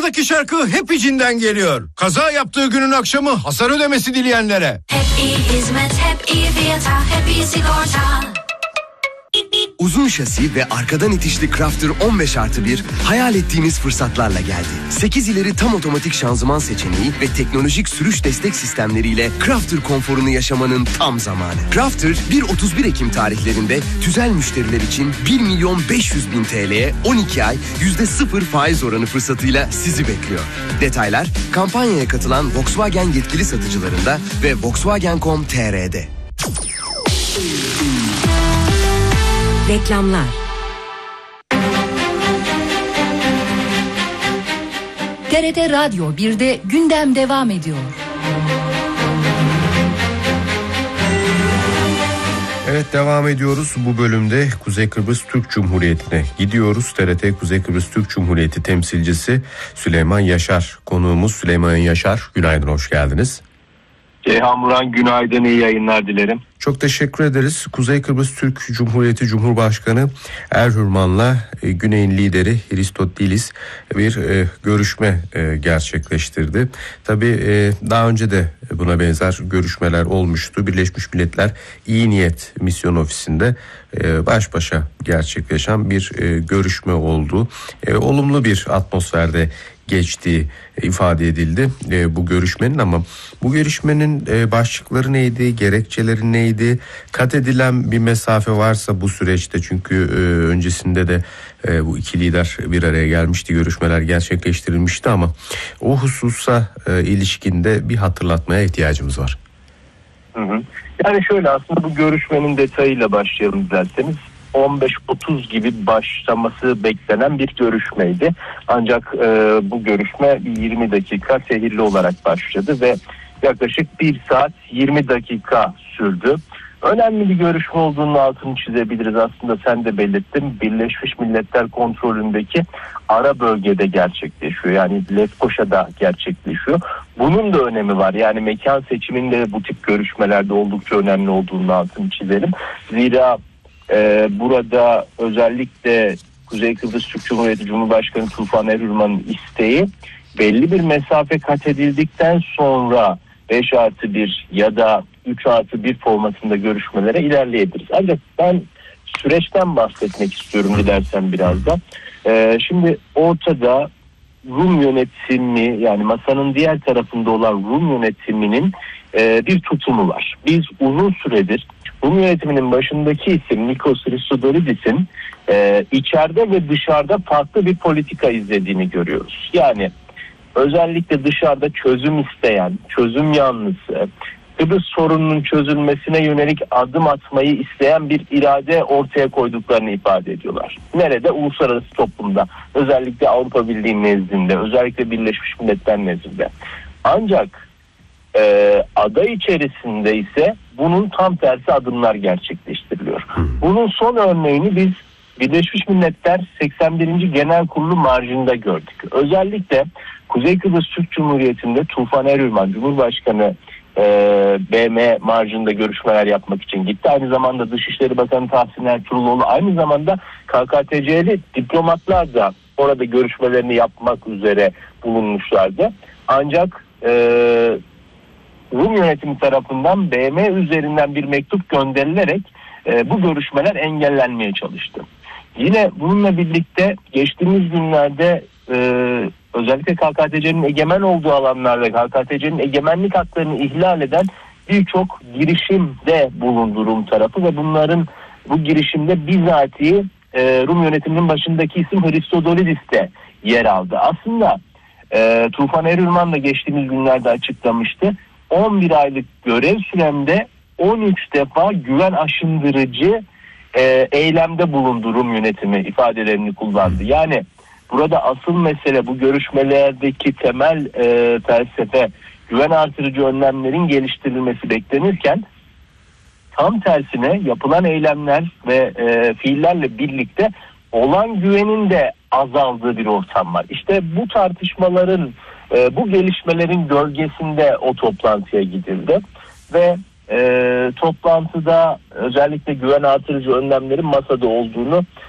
Sıradaki şarkı hep içinden geliyor. Kaza yaptığı günün akşamı hasar ödemesi dileyenlere. Hep iyi hizmet, hep iyi fiyata, hep iyi sigorta. Uzun şasi ve arkadan itişli Crafter 15+1 hayal ettiğiniz fırsatlarla geldi. 8 ileri tam otomatik şanzıman seçeneği ve teknolojik sürüş destek sistemleriyle Crafter konforunu yaşamanın tam zamanı. Crafter 1-31 Ekim tarihlerinde tüzel müşteriler için 1.500.000 TL'ye 12 ay %0 faiz oranı fırsatıyla sizi bekliyor. Detaylar kampanyaya katılan Volkswagen yetkili satıcılarında ve Volkswagen.com.tr'de. Reklamlar. TRT Radyo 1'de gündem devam ediyor. Evet, devam ediyoruz. Bu bölümde Kuzey Kıbrıs Türk Cumhuriyeti'ne gidiyoruz. TRT Kuzey Kıbrıs Türk Cumhuriyeti temsilcisi Süleyman Yaşar konuğumuz. Süleyman Yaşar, günaydın, hoş geldiniz. Ceyhan Muran, günaydın, iyi yayınlar dilerim. Çok teşekkür ederiz. Kuzey Kıbrıs Türk Cumhuriyeti Cumhurbaşkanı Erhürman'la Güney'in lideri Hristotilis bir görüşme gerçekleştirdi. Tabii daha önce de buna benzer görüşmeler olmuştu. Birleşmiş Milletler İyi Niyet Misyon Ofisi'nde baş başa gerçekleşen bir görüşme oldu. Olumlu bir atmosferde geçtiği ifade edildi bu görüşmenin, ama bu görüşmenin başlıkları neydi, gerekçeleri neydi, kat edilen bir mesafe varsa bu süreçte, çünkü öncesinde de bu iki lider bir araya gelmişti, görüşmeler gerçekleştirilmişti, ama o hususa ilişkinde bir hatırlatmaya ihtiyacımız var. Yani şöyle, aslında bu görüşmenin detayıyla başlayalım derseniz. 15.30 gibi başlaması beklenen bir görüşmeydi. Ancak bu görüşme 20 dakika sehirli olarak başladı ve yaklaşık 1 saat 20 dakika sürdü. Önemli bir görüşme olduğunun altını çizebiliriz. Aslında sen de belirttin, Birleşmiş Milletler kontrolündeki ara bölgede gerçekleşiyor. Yani Lefkoşa'da gerçekleşiyor. Bunun da önemi var. Yani mekan seçiminde bu tip görüşmelerde oldukça önemli olduğunun altını çizelim. Zira burada özellikle Kuzey Kıbrıs Türk Cumhuriyeti Cumhurbaşkanı Tufan Erhürman'ın isteği, belli bir mesafe kat edildikten sonra 5+1 ya da 3+1 formatında görüşmelere ilerleyebiliriz. Ancak ben süreçten bahsetmek istiyorum dilersen biraz da. Şimdi ortada Rum yönetimi, yani masanın diğer tarafında olan Rum yönetiminin bir tutumu var. Biz uzun süredir Rum yönetiminin başındaki isim Nikos Christodoulidis'in içeride ve dışarıda farklı bir politika izlediğini görüyoruz. Yani özellikle dışarıda çözüm isteyen, çözüm yanlısı, Kıbrıs sorununun çözülmesine yönelik adım atmayı isteyen bir irade ortaya koyduklarını ifade ediyorlar. Nerede? Uluslararası toplumda, özellikle Avrupa Birliği nezdinde, özellikle Birleşmiş Milletler nezdinde. Ancak ada içerisinde ise bunun tam tersi adımlar gerçekleştiriliyor. Bunun son örneğini biz Birleşmiş Milletler 81. Genel Kurulu marjında gördük. Özellikle Kuzey Kıbrıs Türk Cumhuriyeti'nde Tufan Erhürman Cumhurbaşkanı BM marjında görüşmeler yapmak için gitti. Aynı zamanda Dışişleri Bakanı Tahsin Ertuğruloğlu, aynı zamanda KKTC'li diplomatlar da orada görüşmelerini yapmak üzere bulunmuşlardı. Ancak Rum yönetimi tarafından BM üzerinden bir mektup gönderilerek bu görüşmeler engellenmeye çalıştı. Yine bununla birlikte geçtiğimiz günlerde özellikle KKTC'nin egemen olduğu alanlarda KKTC'nin egemenlik haklarını ihlal eden birçok girişimde bulundu Rum tarafı ve bu girişimde bizatihi Rum yönetiminin başındaki isim Hristodoulidis de yer aldı. Aslında Tufan Erhürman da geçtiğimiz günlerde açıklamıştı. 11 aylık görev süremde 13 defa güven aşındırıcı eylemde bulundu Rum yönetimi ifadelerini kullandı. Yani burada asıl mesele, bu görüşmelerdeki temel felsefe, güven artırıcı önlemlerin geliştirilmesi beklenirken tam tersine yapılan eylemler ve fiillerle birlikte olan güvenin de azaldığı bir ortam var. İşte bu tartışmaların, bu gelişmelerin gölgesinde o toplantıya gidildi ve toplantıda özellikle güven artırıcı önlemlerin masada olduğunu